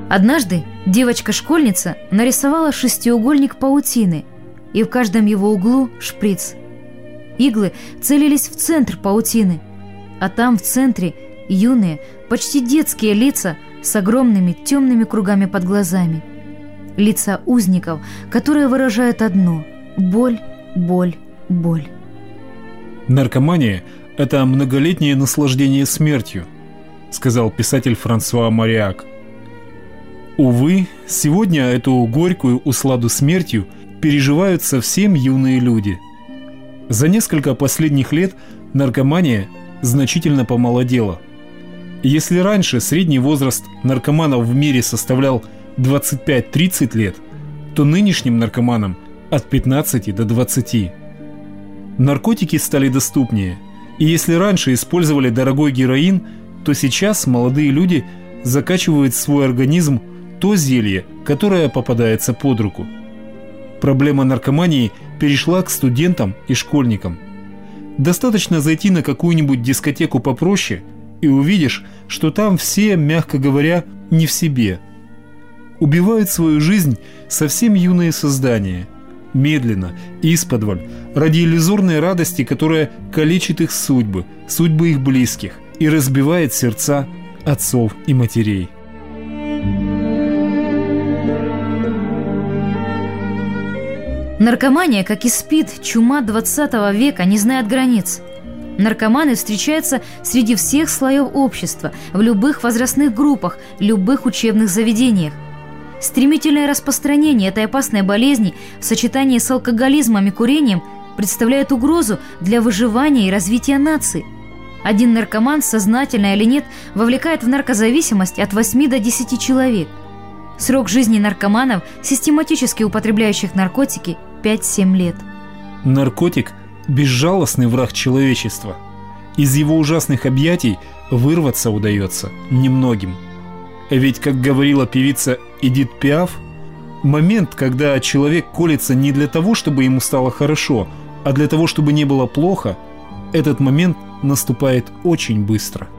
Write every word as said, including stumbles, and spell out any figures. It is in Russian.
Однажды девочка-школьница нарисовала шестиугольник паутины, и в каждом его углу шприц. Иглы целились в центр паутины, а там в центре юные, почти детские лица с огромными темными кругами под глазами. Лица узников, которые выражают одно – боль, боль, боль. «Наркомания – это многолетнее наслаждение смертью», – сказал писатель Франсуа Мариак. Увы, сегодня эту горькую усладу смертью переживают совсем юные люди. За несколько последних лет наркомания значительно помолодела. Если раньше средний возраст наркоманов в мире составлял двадцать пять - тридцать лет, то нынешним наркоманам от пятнадцати до двадцати. Наркотики стали доступнее, и если раньше использовали дорогой героин, то сейчас молодые люди закачивают в свой организм то зелье, которое попадается под руку. Проблема наркомании перешла к студентам и школьникам. Достаточно зайти на какую-нибудь дискотеку попроще, и увидишь, что там все, мягко говоря, не в себе. Убивают свою жизнь совсем юные создания, медленно, исподволь, ради иллюзорной радости, которая калечит их судьбы, судьбы их близких и разбивает сердца отцов и матерей. Наркомания, как и СПИД, чума двадцатого века, не знает границ. Наркоманы встречаются среди всех слоев общества, в любых возрастных группах, любых учебных заведениях. Стремительное распространение этой опасной болезни в сочетании с алкоголизмом и курением представляет угрозу для выживания и развития нации. Один наркоман, сознательно или нет, вовлекает в наркозависимость от восьми до десяти человек. Срок жизни наркоманов, систематически употребляющих наркотики, пять-семь лет. Наркотик – безжалостный враг человечества. Из его ужасных объятий вырваться удается немногим. Ведь, как говорила певица Эдит Пиаф, момент, когда человек колется не для того, чтобы ему стало хорошо, а для того, чтобы не было плохо, этот момент наступает очень быстро.